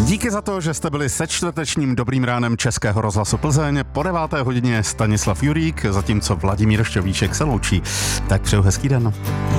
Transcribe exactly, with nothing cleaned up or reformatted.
Díky za to, že jste byli se čtvrtečním Dobrým ránem Českého rozhlasu Plzeň. Po deváté hodině Stanislav Jurík, zatímco Vladimír Šťovíček se loučí. Tak přeju hezký den.